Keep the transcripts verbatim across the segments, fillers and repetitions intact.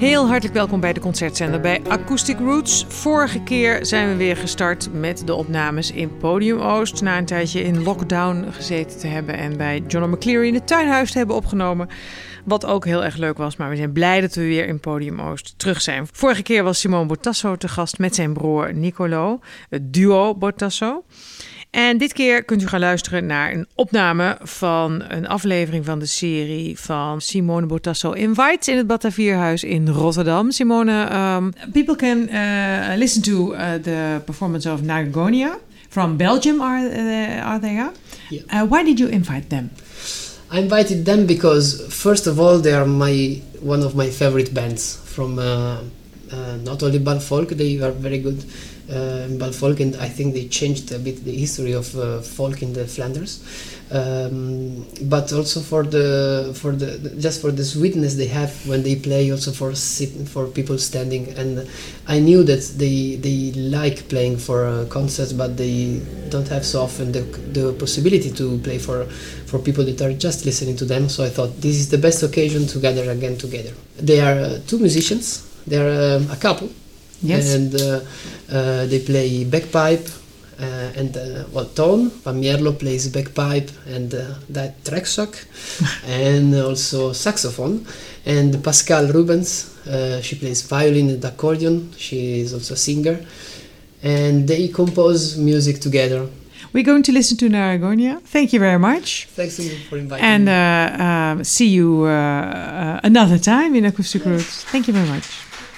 Heel hartelijk welkom bij de Concertzender bij Acoustic Roots. Vorige keer zijn we weer gestart met de opnames in Podium Oost. Na een tijdje in lockdown gezeten te hebben en bij John O'Mcleary in het tuinhuis te hebben opgenomen. Wat ook heel erg leuk was, maar we zijn blij dat we weer in Podium Oost terug zijn. Vorige keer was Simone Bottasso te gast met zijn broer Niccolò, het duo Bottasso. En dit keer kunt u gaan luisteren naar een opname van een aflevering van de serie van Simone Bottasso Invites in het Batavierhuis in Rotterdam. Simone, um, people can uh, listen to uh, the performance of Nargonia from Belgium, are, uh, are they? Yeah? Yeah. Uh, why did you invite them? I invited them because, first of all, they are my one of my favorite bands from uh, uh, not only bal folk, they are very good uh, in bal folk, and I think they changed a bit the history of uh, folk in the Flanders. Um, but also for the for the just for the sweetness they have when they play, also for sit, for people standing. And I knew that they they like playing for uh, concerts, but they don't have so often the the possibility to play for for people that are just listening to them. So I thought this is the best occasion to gather again together. They are uh, two musicians. They are um, a couple. Yes. And uh, uh, they play bagpipe. Uh, and uh, well, Toon van Mierlo plays bagpipe and uh, that trekzak, and also saxophone. And Pascal Rubens, uh, she plays violin and accordion. She is also a singer, and they compose music together. We're going to listen to Nargonia. Thank you very much. Thanks for inviting and, me. And uh, uh, see you uh, uh, another time in Acoustic Roots. Thank you very much.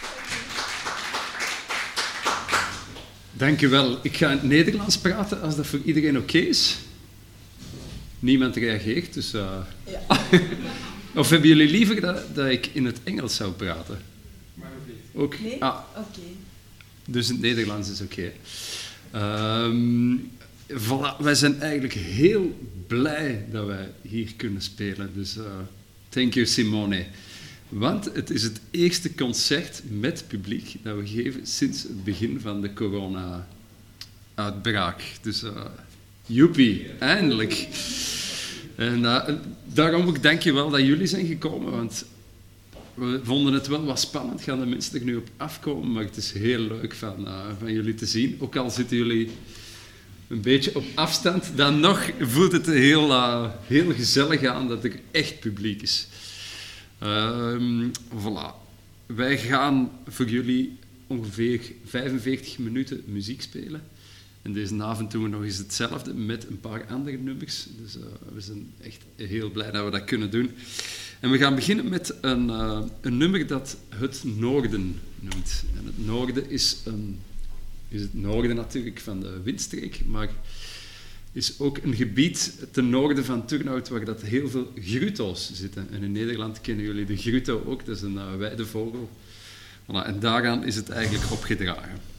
Dank u wel. Ik ga in het Nederlands praten als dat voor iedereen oké is. Niemand reageert, dus... Uh... Ja. Of hebben jullie liever dat, dat ik in het Engels zou praten? Maar ook? Nee? Ah. Oké. Okay. Dus in het Nederlands is oké. Um, voilà. Wij zijn eigenlijk heel blij dat wij hier kunnen spelen. Dus uh, thank you, Simone. Want het is het eerste concert met publiek dat we geven sinds het begin van de corona-uitbraak. Dus uh, joepie, eindelijk. En uh, daarom ook dank je wel dat jullie zijn gekomen, want we vonden het wel wat spannend. Gaan de mensen er nu op afkomen, maar het is heel leuk van, uh, van jullie te zien. Ook al zitten jullie een beetje op afstand, dan nog voelt het heel, uh, heel gezellig aan dat er echt publiek is. Um, voilà. Wij gaan voor jullie ongeveer vijfenveertig minuten muziek spelen. En deze avond doen we nog eens hetzelfde met een paar andere nummers. Dus uh, we zijn echt heel blij dat we dat kunnen doen. En we gaan beginnen met een, uh, een nummer dat het Noorden noemt. En het Noorden is, een, is het noorden natuurlijk van de windstreek, maar is ook een gebied ten noorden van Turnhout waar dat heel veel grutto's zitten. En in Nederland kennen jullie de grutto ook, dat is een uh, weidevogel. Voilà, en daaraan is het eigenlijk opgedragen.